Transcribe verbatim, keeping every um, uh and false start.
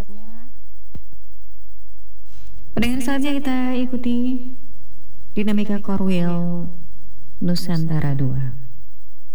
Pendengar saatnya kita ikuti dinamika Korwil Nusantara dua.